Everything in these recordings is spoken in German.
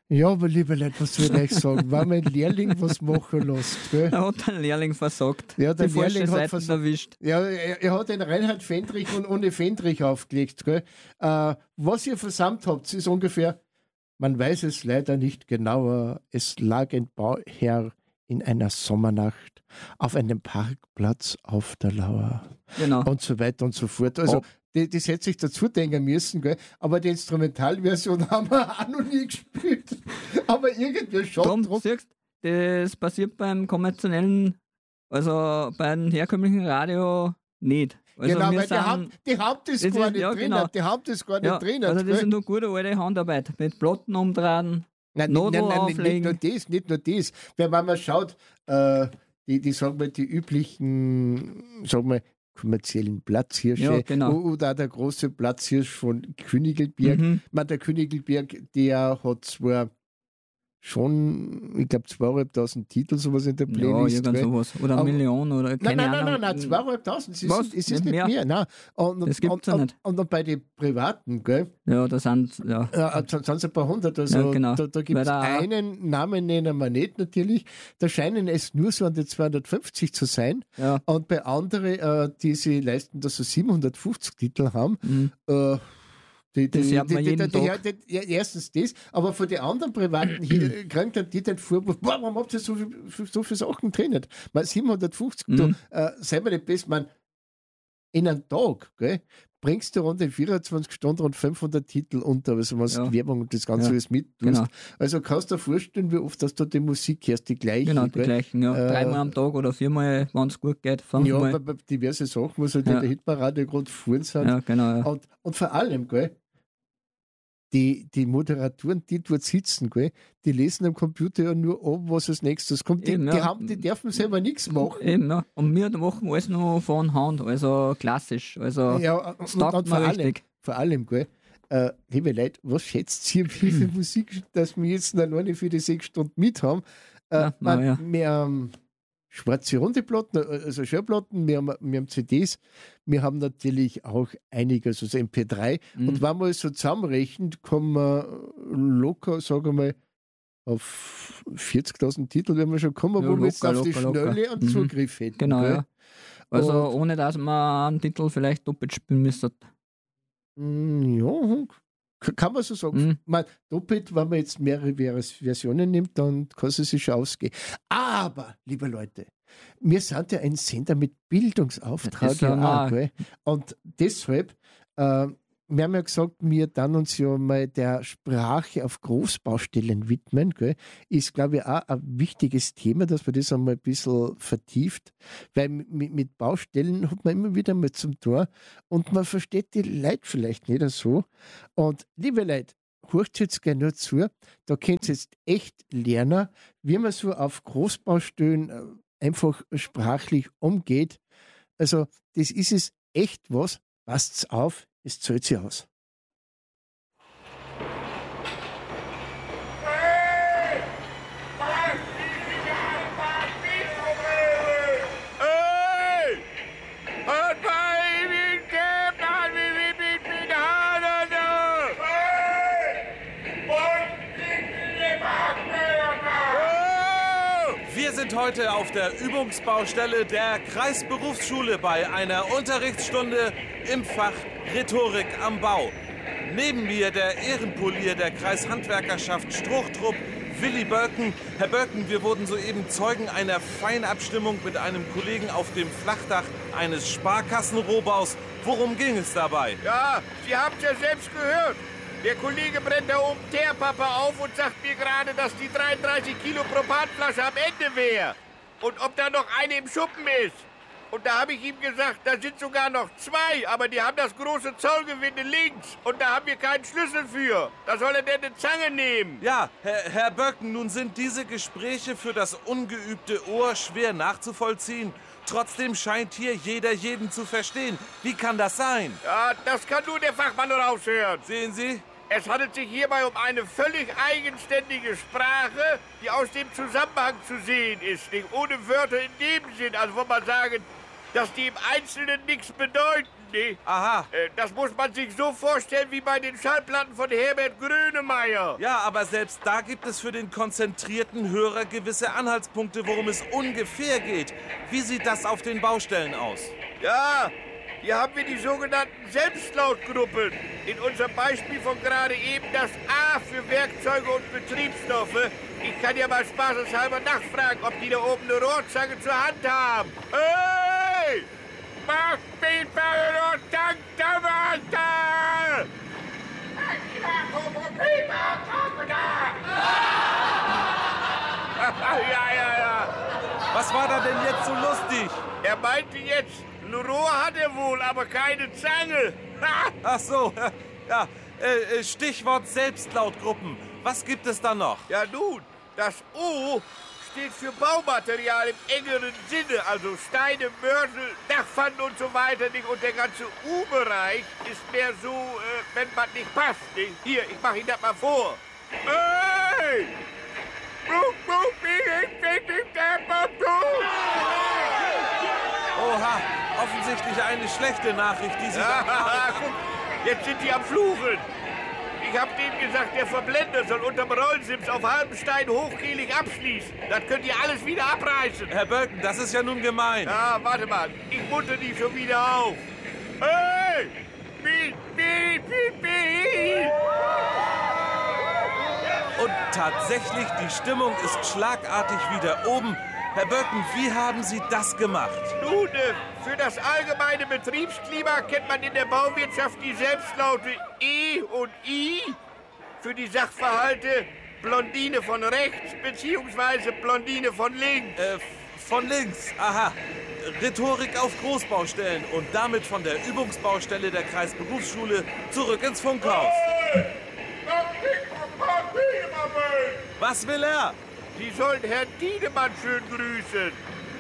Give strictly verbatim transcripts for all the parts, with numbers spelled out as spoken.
Ja, aber liebe Leute, was soll ich euch sagen? Wenn mein Lehrling was machen lässt, gell? Da hat der Lehrling versagt. Ja, der Die falsche Lehrling hat Seiten versagt. erwischt. Ja, er, er hat den Reinhard Fendrich und ohne Fendrich aufgelegt, gell? Äh, was ihr versammelt habt, ist ungefähr, man weiß es leider nicht genauer, es lag ein Bauherr in einer Sommernacht auf einem Parkplatz auf der Lauer. Genau. Und so weiter und so fort. Also, Oh. die, das hätte sich dazu denken müssen, gell? Aber die Instrumentalversion haben wir auch noch nie gespielt. Aber irgendwie schon. Darum, drum- siehst, das passiert beim konventionellen, also beim herkömmlichen Radio nicht. Also genau, wir weil die sind- Haupt, die Haupt ist das gar ist- nicht ja, drin. genau. Die Haupt ist gar nicht ja, drin. also das gell? ist nur gute alte Handarbeit. Mit Platten umdrehen. Nein, Nadel nein, nein, nicht auflegen. nur das, nicht nur das. Weil wenn man schaut, äh, die, die, sagen wir, die üblichen, sagen wir, kommerziellen Platzhirsche Ja, genau. oder auch der große Platzhirsch von Königelberg. Mhm. Ich meine, der Königelberg, der hat zwar schon, ich glaube, zweieinhalbtausend Titel, sowas in der Ja, Playlist. irgend gell? sowas. Oder eine Aber- Million oder Nein, keine nein, nein, Ahnung. nein, nein, zweieinhalbtausend. Es ist, Was? es ist Nicht nicht mehr. mehr? Nein. Und, Das gibt's ja und, nicht. Und, und bei den Privaten, gell? Ja, das sind, ja. Ja, sind es ein paar hundert. Also Ja, genau. da, da gibt Weil es da- einen Namen, nennen wir nicht natürlich. Da scheinen es nur so an die zweihundertfünfzig zu sein. ja. Und bei anderen, äh, die sie leisten, dass sie siebenhundertfünfzig Titel haben, Mhm. äh, die, die, Das hört man die, jeden die, die, Tag. die, die, ja, erstens das, aber von den anderen Privaten hier kriegen dann die den Vorwurf, boah, warum habt ihr so viel, so viele Sachen drin? Mal siebenhundertfünfzig, Mhm. du, äh, sei mir nicht best, man, in einem Tag, gell, bringst du rund in vierundzwanzig Stunden rund fünfhundert Titel unter, also was Ja. Werbung und das Ganze Ja. alles mit tust. Genau. Also kannst du dir vorstellen, wie oft dass du die Musik hörst, die gleiche. Genau, die gell? gleichen. Ja. Äh, Dreimal am Tag oder viermal, wenn es gut geht, Ja, fünfmal. bei, bei diverse Sachen, was halt Ja. in der Hitparade gerade vorn sind. Ja, genau. Ja. Und, und vor allem, gell, die, die Moderatoren, die dort sitzen, gell, die lesen am Computer ja nur ab, was als nächstes kommt. Die, Eben, die, ja. haben, die dürfen selber nichts machen. Eben, ja. Und wir machen alles noch von Hand, also klassisch. Also Ja, und, das und, taugt und vor, mir allem, richtig. vor allem, gell, äh, liebe Leute, was schätzt ihr, wie viel Musik, dass wir jetzt noch alleine für die sechs Stunden mit haben? Äh, Ja, man, na ja. Wir haben schwarze runde Platten, also Schallplatten, wir haben, wir haben C Ds, wir haben natürlich auch einiges, also M P drei. Mhm. Und wenn man es so zusammenrechnet, kann man locker, sagen wir mal, auf vierzigtausend Titel, wenn wir schon kommen, Ja, wo wir jetzt locker, auf die locker, locker. Schnelle einen Mhm. Zugriff hätten. Genau, gell? ja. Also Und- ohne dass man einen Titel vielleicht doppelt spielen müsste. Mm, Ja, k- kann man so sagen. Mhm. Man, doppelt, wenn man jetzt mehrere Vers- Versionen nimmt, dann kann es sich schon ausgehen. Aber, liebe Leute, wir sind ja ein Sender mit Bildungsauftrag. Das sind Ja auch, wir. gell? Und deshalb, äh, wir haben ja gesagt, wir dann uns ja mal der Sprache auf Großbaustellen widmen. Gell? Ist, glaube ich, auch ein wichtiges Thema, dass man das einmal ein bisschen vertieft. Weil mit, mit Baustellen hat man immer wieder mal zum Tor und man versteht die Leute vielleicht nicht so. Und liebe Leute, hört jetzt gerne nur zu, da könnt ihr jetzt echt lernen, wie man so auf Großbaustellen äh, einfach sprachlich umgeht. Also, das ist es echt was. Passt's auf, es zahlt sich aus. Hey! Und bei ihm gibt an, wie wir mit den Haaren da! Wir sind heute auf der Übungsbaustelle der Kreisberufsschule bei einer Unterrichtsstunde im Fach Rhetorik am Bau. Neben mir der Ehrenpolier der Kreishandwerkerschaft Struchtrupp, Willi Bölken. Herr Bölken, wir wurden soeben Zeugen einer Feinabstimmung mit einem Kollegen auf dem Flachdach eines Sparkassenrohbaus. Worum ging es dabei? Ja, Sie haben's ja selbst gehört. Der Kollege brennt da oben Teerpappe auf und sagt mir gerade, dass die dreiunddreißig Kilo Propanflasche am Ende wäre. Und ob da noch eine im Schuppen ist. Und da habe ich ihm gesagt, da sind sogar noch zwei, aber die haben das große Zollgewinde links. Und da haben wir keinen Schlüssel für. Da soll er denn eine Zange nehmen. Ja, Herr, Herr Bölken, nun sind diese Gespräche für das ungeübte Ohr schwer nachzuvollziehen. Trotzdem scheint hier jeder jeden zu verstehen. Wie kann das sein? Ja, das kann nur der Fachmann raushören. Sehen Sie? Es handelt sich hierbei um eine völlig eigenständige Sprache, die aus dem Zusammenhang zu sehen ist. Nicht ohne Wörter in dem Sinn, also wo man sagen, dass die im Einzelnen nichts bedeuten. ne? Aha. Äh, Das muss man sich so vorstellen wie bei den Schallplatten von Herbert Grönemeyer. Ja, aber selbst da gibt es für den konzentrierten Hörer gewisse Anhaltspunkte, worum es ungefähr geht. Wie sieht das auf den Baustellen aus? Ja, hier haben wir die sogenannten Selbstlautgruppen. In unserem Beispiel von gerade eben das A für Werkzeuge und Betriebsstoffe. Ich kann ja mal spaßeshalber nachfragen, ob die da oben eine Rohrzange zur Hand haben. Hey! Mach mich mal und dank der Warte! Ja, ja, ja. Was war da denn jetzt so lustig? Er meinte jetzt, ein Rohr hat er wohl, aber keine Zange. Ha! Ach so, ja, äh, Stichwort Selbstlautgruppen. Was gibt es da noch? Ja nun, das O steht für Baumaterial im engeren Sinne, also Steine, Mörtel, Dachpfannen und so weiter. Nicht? Und der ganze U-Bereich ist mehr so, äh, wenn man nicht passt. Nicht? Hier, ich mach Ihnen das mal vor. Hey! Oha, offensichtlich eine schlechte Nachricht, die Sie da Ja, guck, jetzt sind die am Fluchen. Ich hab denen gesagt, der Verblender soll unterm Rollsims auf halbem Stein hochkehlig abschließen. Das könnt ihr alles wieder abreißen. Herr Bölken, das ist ja nun gemein. Ja, warte mal. Ich munter die schon wieder auf. Hey! Piep, piep, piep, piep. Und tatsächlich, die Stimmung ist schlagartig wieder oben. Herr Bölken, wie haben Sie das gemacht? Nun, äh, für das allgemeine Betriebsklima kennt man in der Bauwirtschaft die Selbstlaute E und I. Für die Sachverhalte Blondine von rechts beziehungsweise Blondine von links. Äh, von links, aha. Rhetorik auf Großbaustellen und damit von der Übungsbaustelle der Kreisberufsschule zurück ins Funkhaus. Was will er? Sie sollen Herrn Tiedemann schön grüßen.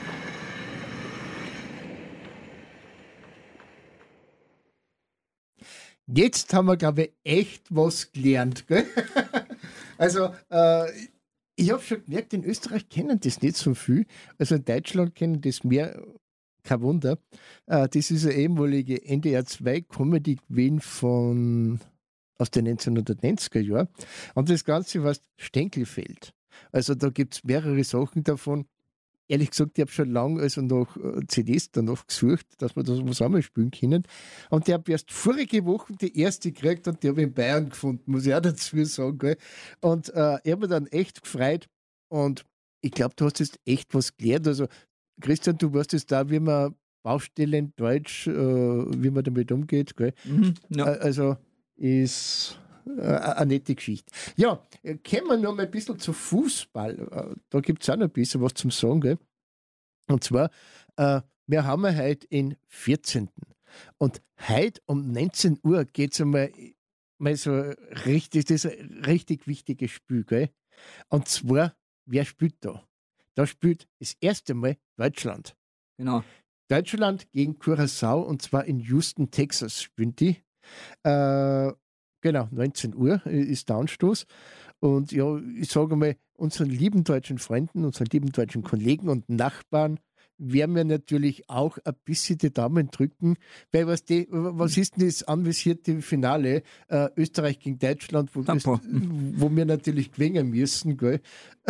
Jetzt haben wir, glaube ich, echt was gelernt. Gell? Also, äh, ich habe schon gemerkt, in Österreich kennen das nicht so viel. Also in Deutschland kennen das mehr, kein Wunder. Äh, das ist eine ehemalige N D R zwei Comedy gewesen von aus den neunzehnhundertneunziger Jahren. Und das Ganze heißt Stenkelfeld. Also da gibt es mehrere Sachen davon. Ehrlich gesagt, ich habe schon lange also nach C Ds danach gesucht, dass wir das zusammen spielen können. Und ich habe erst vorige Woche die erste gekriegt und die habe ich in Bayern gefunden, muss ich auch dazu sagen. Gell? Und äh, ich habe mich dann echt gefreut. Und ich glaube, du hast jetzt echt was gelernt. Also Christian, du weißt jetzt da, wie man Baustellen Deutsch, äh, wie man damit umgeht. Gell? Mhm, ja. Also ist äh, eine nette Geschichte. Ja, kommen wir noch mal ein bisschen zu Fußball. Da gibt es auch noch ein bisschen was zum Sagen. Gell? Und zwar, äh, wir haben ja heute den vierzehnten Und heute um neunzehn Uhr geht es einmal mal so richtig, das ist ein richtig wichtiges Spiel. Gell? Und zwar, wer spielt da? Da spielt das erste Mal Deutschland. Genau. Deutschland gegen Curaçao und zwar in Houston, Texas spielen die. Äh, genau, neunzehn Uhr ist der Anstoß. Und ja, ich sage mal, unseren lieben deutschen Freunden, unseren lieben deutschen Kollegen und Nachbarn werden wir natürlich auch ein bisschen die Daumen drücken, weil was, die, was ist denn das anvisierte Finale? Äh, Österreich gegen Deutschland, wo, das, wo wir natürlich gewinnen müssen, gell?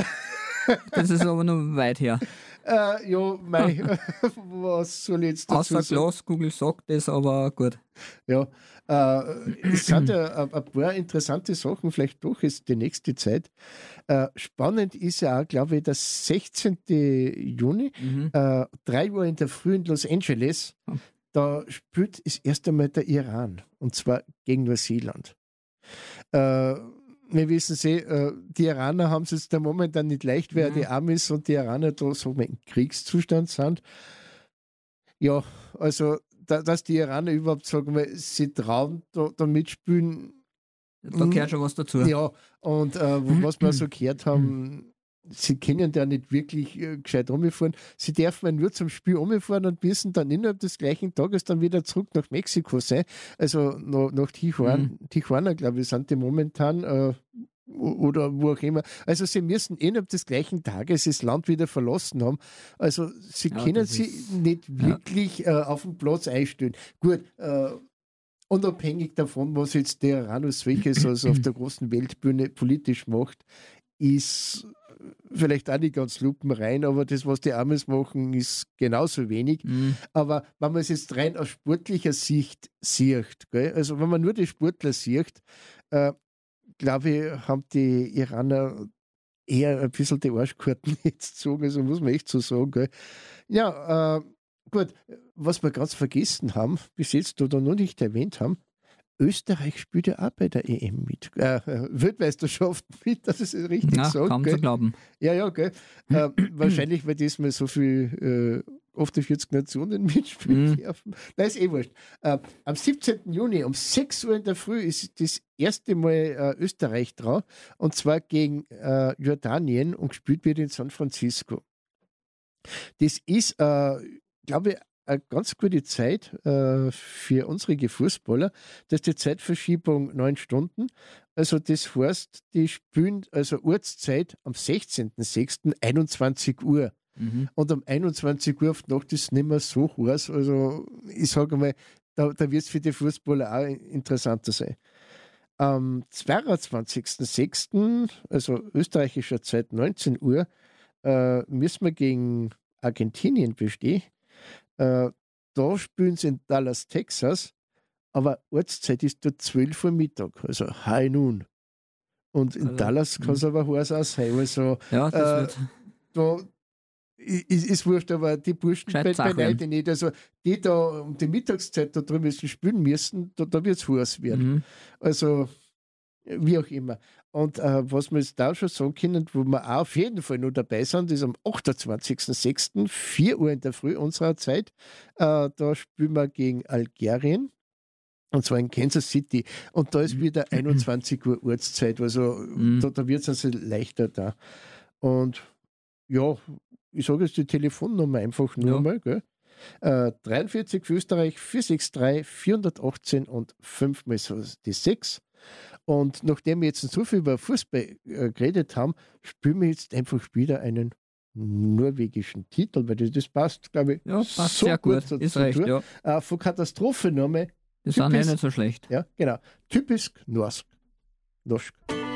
Das ist aber noch weit her. Äh, ja, mei, was soll ich jetzt dazu Außer sagen? Glas, Google sagt das, aber gut. Ja, äh, es sind ja ein, ein paar interessante Sachen, vielleicht doch ist die nächste Zeit. Äh, spannend ist ja auch, glaube ich, der sechzehnten Juni, Mhm. äh, drei Uhr in der Früh in Los Angeles. Oh. Da spielt das erste Mal der Iran, und zwar gegen Neuseeland. Äh, Wir wissen sie, äh, die Iraner haben es jetzt da momentan nicht leicht, weil Mhm. die Amis und die Iraner da so im Kriegszustand sind. Ja, also, da, dass die Iraner überhaupt sagen, weil sie trauen, da, da mitspielen. Da gehört schon was dazu. Ja, und äh, wo- was wir so gehört haben, sie können da nicht wirklich äh, gescheit rumfahren. Sie dürfen nur zum Spiel rumfahren und müssen dann innerhalb des gleichen Tages dann wieder zurück nach Mexiko sein. Also nach, nach Tijuana, Mhm. Tijuana, glaube ich, sind die momentan. Äh, oder wo auch immer. Also sie müssen innerhalb des gleichen Tages das Land wieder verlassen haben. Also sie Ja, können das sie ist- nicht ja. wirklich äh, auf den Platz einstellen. Gut, äh, unabhängig davon, was jetzt der Uranus welches also auf der großen Weltbühne politisch macht, ist vielleicht auch nicht ganz lupenrein, aber das, was die Amis machen, ist genauso wenig. Mhm. Aber wenn man es jetzt rein aus sportlicher Sicht sieht, gell? Also wenn man nur die Sportler sieht, äh, glaube ich, haben die Iraner eher ein bisschen die Arschkarten jetzt gezogen, also muss man echt so sagen. Gell? Ja, äh, gut, was wir ganz vergessen haben, bis jetzt oder noch nicht erwähnt haben, Österreich spielt ja auch bei der E M mit, äh, Weltmeisterschaft mit, das ist richtig Ja, so. kaum zu glauben. Ja, ja, gell. Äh, wahrscheinlich, weil diesmal so viel äh, achtundvierzig Nationen mitspielen Mhm. dürfen. Nein, ist eh wurscht. Äh, am siebzehnten Juni um sechs Uhr in der Früh ist das erste Mal äh, Österreich dran, und zwar gegen äh, Jordanien, und gespielt wird in San Francisco. Das ist, äh, glaube ich, eine ganz gute Zeit äh, für unsere Fußballer. Das ist die Zeitverschiebung neun Stunden. Also das heißt, die spielen also Ortszeit am sechzehnten sechsten einundzwanzig Uhr. Mhm. Und um einundzwanzig Uhr auf die Nacht ist es nicht mehr so heiß. Also ich sage mal, da, da wird es für die Fußballer auch interessanter sein. Am zweiundzwanzigsten sechsten, also österreichischer Zeit neunzehn Uhr, äh, müssen wir gegen Argentinien bestehen. Äh, da spielen sie in Dallas, Texas, aber Ortszeit ist dort zwölf Uhr Mittag, also High Noon. Und in Also, Dallas kann es aber heiß auch sein. Also Ja, das Äh, wird. da ist, ist wurscht, aber die Burschen Gescheit bei, bei Sache. Leute nicht. Also die da um die Mittagszeit da drüben müssen spielen müssen, da, da wird es heiß werden. Mhm. Also wie auch immer. Und äh, was wir jetzt da schon sagen können, wo wir auch auf jeden Fall noch dabei sind, ist am achtundzwanzigsten sechsten vier Uhr in der Früh unserer Zeit. Äh, da spielen wir gegen Algerien. Und zwar in Kansas City. Und da ist wieder einundzwanzig Uhr Ortszeit. Also Mhm. da, da wird es also leichter da. Und ja, ich sage jetzt die Telefonnummer einfach nur Ja. mal. Gell? Äh, dreiundvierzig für Österreich, vier sechs drei, vierhundertachtzehn und fünf mal so die sechs. Und nachdem wir jetzt so viel über Fußball äh, geredet haben, spielen wir jetzt einfach wieder einen norwegischen Titel, weil das, das passt, glaube ich, Ja, passt so sehr gut. zu- Ist zu recht, tun. ja. Äh, von Katastrophe nochmal. Das sind ja Typisch- nicht so schlecht. Ja, genau. Typisch norsk. Norsk.